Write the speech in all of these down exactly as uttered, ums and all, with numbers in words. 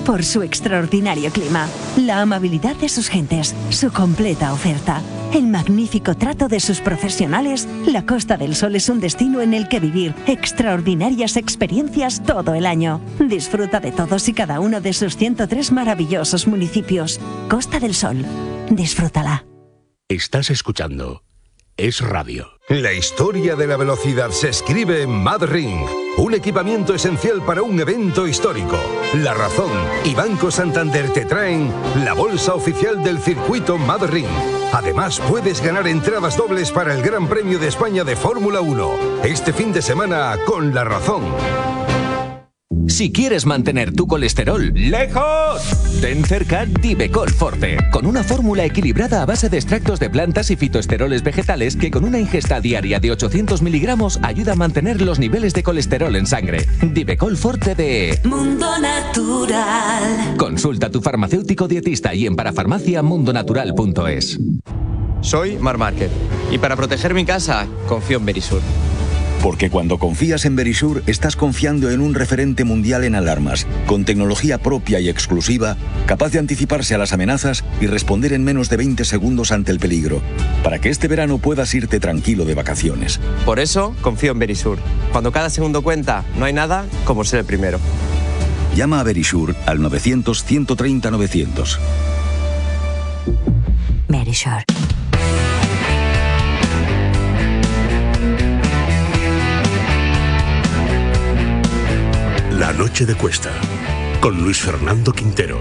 por su extraordinario clima, la amabilidad de sus gentes, su completa oferta, el magnífico trato de sus profesionales, la Costa del Sol es un destino en el que vivir extraordinarias experiencias todo el año. Disfruta de todos y cada uno de sus ciento tres maravillosos municipios. Costa del Sol. Disfrútala. Estás escuchando Es Radio. La historia de la velocidad se escribe en MadRing, un equipamiento esencial para un evento histórico. La Razón y Banco Santander te traen la bolsa oficial del circuito MadRing. Además, puedes ganar entradas dobles para el Gran Premio de España de Fórmula uno, este fin de semana con La Razón. Si quieres mantener tu colesterol lejos, ten cerca Divecol Forte, con una fórmula equilibrada a base de extractos de plantas y fitoesteroles vegetales que con una ingesta diaria de ochocientos miligramos ayuda a mantener los niveles de colesterol en sangre. Divecol Forte de Mundo Natural. Consulta a tu farmacéutico dietista y en parafarmacia mundonatural punto es. Soy Mar Márquez y para proteger mi casa confío en Verisur. Porque cuando confías en Verisur, estás confiando en un referente mundial en alarmas, con tecnología propia y exclusiva, capaz de anticiparse a las amenazas y responder en menos de veinte segundos ante el peligro, para que este verano puedas irte tranquilo de vacaciones. Por eso confío en Verisur. Cuando cada segundo cuenta, no hay nada como ser el primero. Llama a Verisur al novecientos, ciento treinta, novecientos. Verisur. La noche de Cuesta, con Luis Fernando Quintero.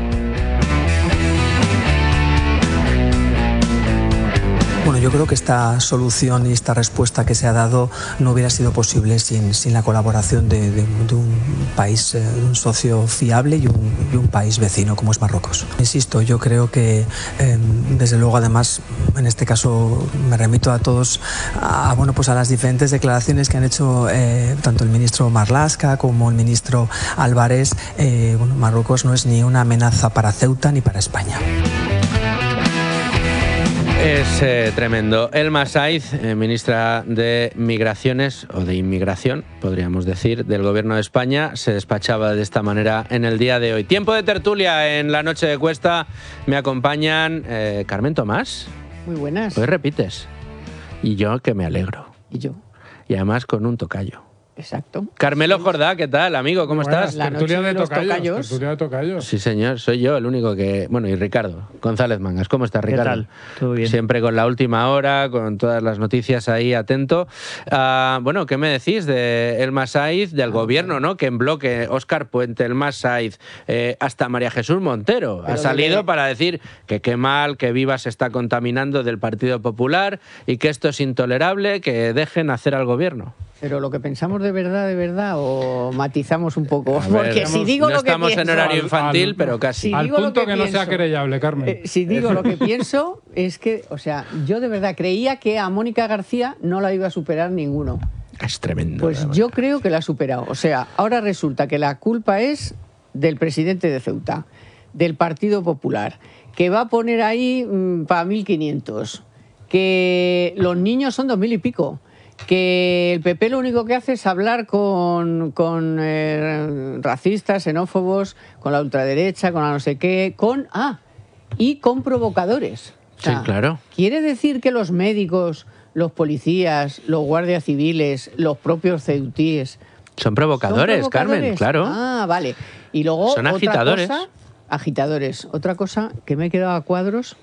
Bueno, yo creo que esta solución y esta respuesta que se ha dado no hubiera sido posible sin, sin la colaboración de, de, de un país, eh, de un socio fiable y un, y un país vecino como es Marruecos. Insisto, yo creo que eh, desde luego además en este caso me remito a todos a, bueno, pues a las diferentes declaraciones que han hecho eh, tanto el ministro Marlaska como el ministro Álvarez. Eh, bueno, Marruecos no es ni una amenaza para Ceuta ni para España. Es eh, tremendo. Elma Saiz, eh, ministra de Migraciones, o de Inmigración, podríamos decir, del Gobierno de España, se despachaba de esta manera en el día de hoy. Tiempo de tertulia en la noche de Cuesta. Me acompañan eh, Carmen Tomás. Muy buenas. Hoy repites. Y yo, que me alegro. Y yo. Y además con un tocayo. Exacto. Carmelo Jordá, ¿qué tal, amigo? ¿Cómo Buenas, estás? La tertulia de, de tocayos, tertulia de tocayos. Sí, señor, soy yo el único que... Bueno, y Ricardo González Mangas. ¿Cómo estás, Ricardo? ¿Qué tal? ¿Todo bien? Siempre con la última hora, con todas las noticias ahí atento. Uh, bueno, ¿qué me decís de Elma Saiz, del ah, gobierno, ¿no? Que en bloque, Óscar Puente, Elma Saiz, eh, hasta María Jesús Montero Pero ha salido de... para decir que qué mal, que Viva se está contaminando del Partido Popular y que esto es intolerable, que dejen hacer al gobierno. Pero lo que pensamos de verdad, de verdad, o matizamos un poco. A Porque ver, si digo no lo que estamos pienso, en horario infantil, al, pero casi. Si al digo punto lo que, que no pienso, sea querellable, Carmen. Eh, si digo lo que pienso, es que, o sea, yo de verdad creía que a Mónica García no la iba a superar ninguno. Es tremendo. Pues yo creo que la ha superado. O sea, ahora resulta que la culpa es del presidente de Ceuta, del Partido Popular, que va a poner ahí mmm, para mil quinientos, que los niños son dos mil y pico, que el P P lo único que hace es hablar con, con eh, racistas, xenófobos, con la ultraderecha, con la no sé qué, con... Ah, y con provocadores. O sea, sí, claro. Quiere decir que los médicos, los policías, los guardias civiles, los propios ceutíes... Son provocadores, ¿Son provocadores? Carmen, claro. Ah, vale. Y luego Son agitadores. Otra cosa, agitadores. Otra cosa que me he quedado a cuadros,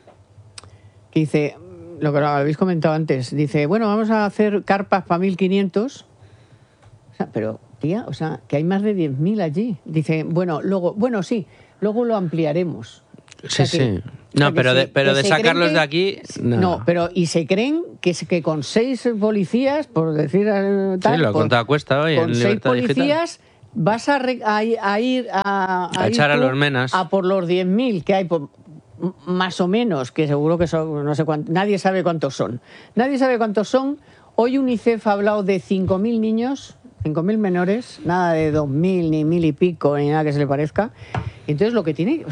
que dice... Lo que habéis comentado antes, dice, bueno, vamos a hacer carpas para mil quinientos, o sea, pero, tía, o sea, que hay más de diez mil allí. Dice, bueno, luego, bueno, sí, luego lo ampliaremos. O sea, sí, que, sí. No, pero de, pero de sacarlos que, de aquí... No. no, pero y se creen que, que con seis policías, por decir tal... Sí, lo ha contado Cuesta hoy con en seis Libertad policías Digital. Vas a, re, a, a ir a... A, a echar a los menas. A por los diez mil que hay... Por, más o menos, que seguro que son, no sé cuántos, nadie sabe cuántos son. Nadie sabe cuántos son. Hoy UNICEF ha hablado de cinco mil niños, cinco mil menores, nada de dos mil, ni mil y pico, ni nada que se le parezca. Entonces lo que tiene, o sea,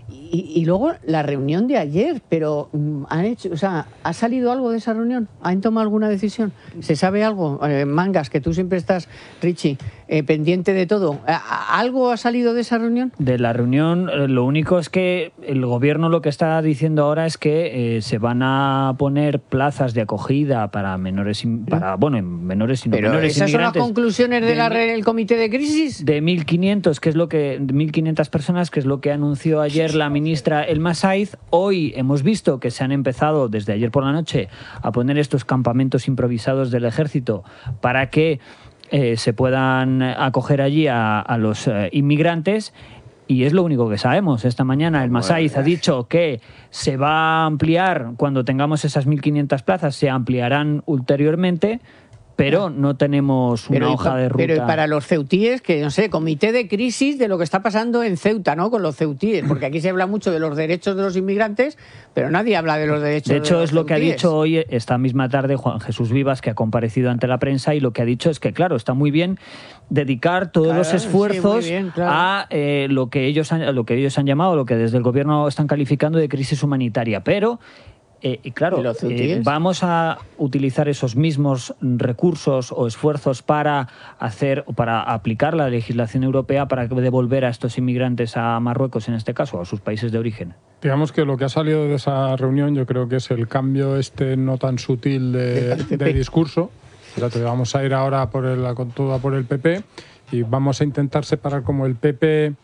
Y, y luego la reunión de ayer, pero han hecho, o sea, ¿ha salido algo de esa reunión? ¿Han tomado alguna decisión? ¿Se sabe algo? Eh, Mangas, que tú siempre estás, Richie, eh, pendiente de todo. ¿Algo ha salido de esa reunión? De la reunión, eh, lo único es que el gobierno lo que está diciendo ahora es que eh, se van a poner plazas de acogida para menores, para bueno, menores y no pero menores ¿esas inmigrantes. son las conclusiones del de de comité de crisis? De mil quinientos, que es lo que mil quinientas personas, que es lo que anunció ayer la ministra Elma Saiz. Hoy hemos visto que se han empezado desde ayer por la noche a poner estos campamentos improvisados del ejército para que eh, se puedan acoger allí a, a los eh, inmigrantes. Y es lo único que sabemos. Esta mañana el Masaiz ha dicho que se va a ampliar, cuando tengamos esas mil quinientas plazas, se ampliarán ulteriormente, pero no tenemos una pero, hoja de ruta. Pero y para los ceutíes, que no sé, comité de crisis de lo que está pasando en Ceuta, ¿no? Con los ceutíes, porque aquí se habla mucho de los derechos de los inmigrantes, pero nadie habla de los derechos de los De hecho, es lo ceutíes. que ha dicho hoy, esta misma tarde, Juan Jesús Vivas, que ha comparecido ante la prensa, y lo que ha dicho es que, claro, está muy bien dedicar todos Claro, los esfuerzos sí, muy bien, claro. a eh, lo que ellos han, lo que ellos han llamado, lo que desde el gobierno están calificando de crisis humanitaria, pero Eh, y claro, eh, vamos a utilizar esos mismos recursos o esfuerzos para hacer, para aplicar la legislación europea para devolver a estos inmigrantes a Marruecos, en este caso, a sus países de origen. Digamos que lo que ha salido de esa reunión yo creo que es el cambio este no tan sutil de, de discurso. Fíjate, vamos a ir ahora por el, con todo por el P P y vamos a intentar separar como el P P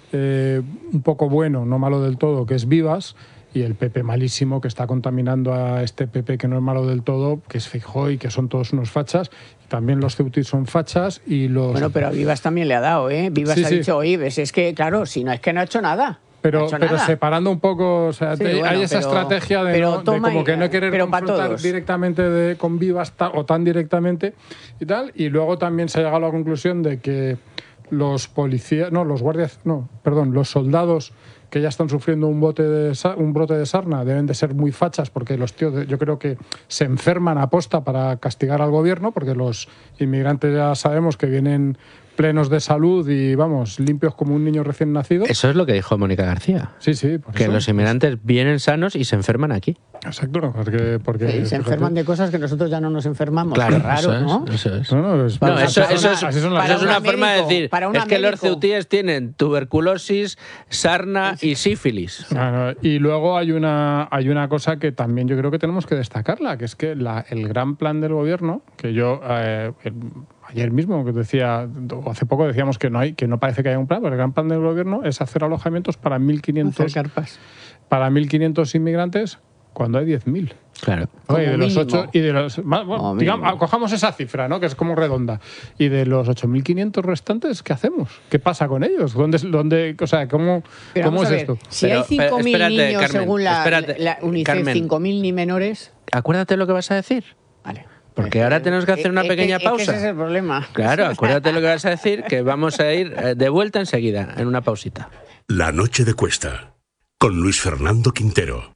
eh, un poco bueno, no malo del todo, que es Vivas, y el P P malísimo que está contaminando a este P P que no es malo del todo, que es Feijóo y que son todos unos fachas. También los ceutíes son fachas y los... Bueno, pero a Vivas también le ha dado, ¿eh? Vivas sí, ha sí. dicho, oye, ves, es que, claro, si no es que no ha hecho nada. Pero, no ha hecho pero nada. separando un poco, o sea, Sí, te, bueno, hay esa pero- estrategia de, pero no, de toma como y- que no querer pero pa' confrontar todos. directamente de, con Vivas ta- o tan directamente y tal. Y luego también se ha llegado a la conclusión de que los policías, no, los guardias, no, perdón, los soldados que ya están sufriendo un, bote de, sa- un brote de sarna deben de ser muy fachas, porque los tíos de- yo creo que se enferman a posta para castigar al gobierno, porque los inmigrantes ya sabemos que vienen plenos de salud y, vamos, limpios como un niño recién nacido. Eso es lo que dijo Mónica García. Sí, sí. Por Que eso. los inmigrantes vienen sanos y se enferman aquí. Exacto, porque... porque Sí, se enferman de cosas que nosotros ya no nos enfermamos. Claro, Qué raro, eso es, ¿no? eso es. No, no, es- No, eso, para eso una- es, así son las eso es cosas. una Para un forma de médico, decir. para un Es que los médico. ceutíes tienen tuberculosis, sarna y sífilis. No, no, y luego hay una, hay una cosa que también yo creo que tenemos que destacarla, que es que la, el gran plan del gobierno, que yo eh, el- ayer mismo que decía, o hace poco decíamos que no hay, que no parece que haya un plan, pero el gran plan del gobierno es hacer alojamientos para mil quinientos Hacer carpas. para mil quinientos inmigrantes cuando hay diez mil. Claro. Oye, y de Como los mínimo. ocho y de los ma- bueno, Como digamos, mínimo. cojamos esa cifra, ¿no? Que es como redonda. Y de los ocho mil quinientos restantes, ¿qué hacemos? ¿Qué pasa con ellos? ¿Dónde, dónde, o sea, cómo, Pero cómo vamos es a ver, esto? si Pero, hay cinco mil espérate, niños, Carmen, según la, espérate, la UNICEF, Carmen. cinco mil ni menores... Acuérdate lo que vas a decir. Vale. Porque ahora tenemos que hacer una Es que- pequeña es que pausa. ese es el problema. Claro, acuérdate lo que vas a decir, que vamos a ir eh, de vuelta enseguida, en una pausita. La noche de Cuesta, con Luis Fernando Quintero.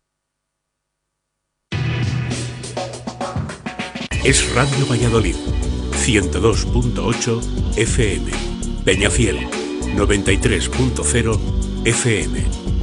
Es Radio Valladolid, ciento dos punto ocho F M. Peñafiel, noventa y tres punto cero F M.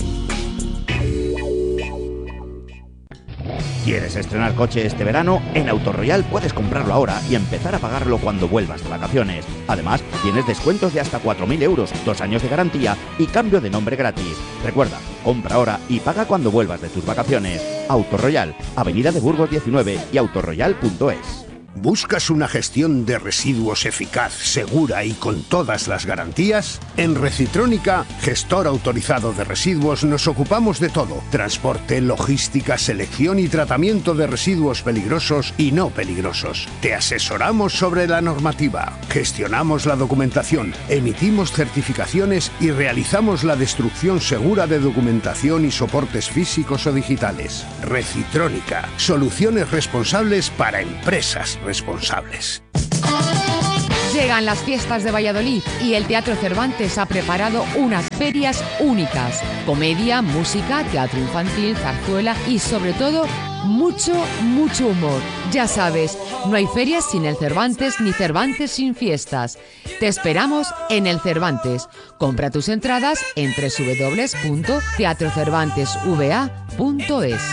¿Quieres estrenar coche este verano? En Autoroyal puedes comprarlo ahora y empezar a pagarlo cuando vuelvas de vacaciones. Además, tienes descuentos de hasta cuatro mil euros, dos años de garantía y cambio de nombre gratis. Recuerda, compra ahora y paga cuando vuelvas de tus vacaciones. Autoroyal, Avenida de Burgos diecinueve y autoroyal punto es. ¿Buscas una gestión de residuos eficaz, segura y con todas las garantías? En Recitrónica, gestor autorizado de residuos, nos ocupamos de todo: transporte, logística, selección y tratamiento de residuos peligrosos y no peligrosos. Te asesoramos sobre la normativa, gestionamos la documentación, emitimos certificaciones y realizamos la destrucción segura de documentación y soportes físicos o digitales. Recitrónica, soluciones responsables para empresas responsables. Llegan las fiestas de Valladolid y el Teatro Cervantes ha preparado unas ferias únicas. Comedia, música, teatro infantil, zarzuela y sobre todo mucho, mucho humor. Ya sabes, no hay ferias sin el Cervantes ni Cervantes sin fiestas. Te esperamos en el Cervantes. Compra tus entradas en doble u doble u doble u punto teatro cervantes v a punto es.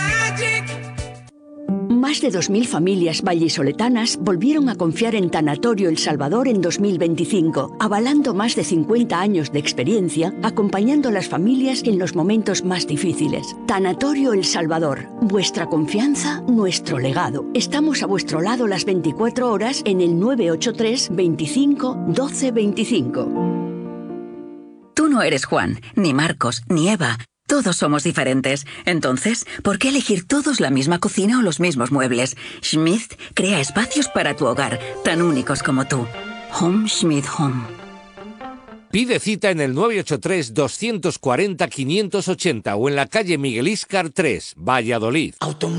Más de dos mil familias vallisoletanas volvieron a confiar en Tanatorio El Salvador en dos mil veinticinco, avalando más de cincuenta años de experiencia, acompañando a las familias en los momentos más difíciles. Tanatorio El Salvador, vuestra confianza, nuestro legado. Estamos a vuestro lado las veinticuatro horas en el nueve ocho tres, veinticinco, doce veinticinco. Tú no eres Juan, ni Marcos, ni Eva. Todos somos diferentes. Entonces, ¿por qué elegir todos la misma cocina o los mismos muebles? Schmidt crea espacios para tu hogar, tan únicos como tú. Home Schmidt Home. Pide cita en el nueve ocho tres, dos cuatro cero, quinientos ochenta o en la calle Miguel Íscar tres, Valladolid.